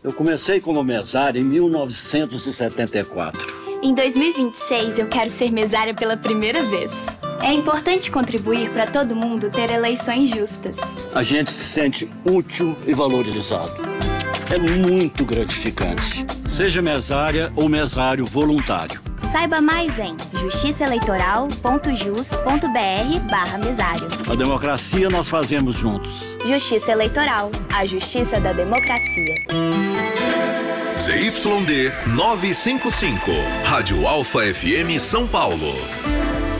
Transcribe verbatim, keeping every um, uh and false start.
Eu comecei como mesário em mil novecentos e setenta e quatro. Em dois mil e vinte e seis, eu quero ser mesária pela primeira vez. É importante contribuir para todo mundo ter eleições justas. A gente se sente útil e valorizado. É muito gratificante. Seja mesária ou mesário voluntário. Saiba mais em justiçaeleitoral.jus.br barra mesário. A democracia nós fazemos juntos. Justiça Eleitoral, a justiça da democracia. Z Y D novecentos e cinquenta e cinco, Rádio Alfa F M São Paulo.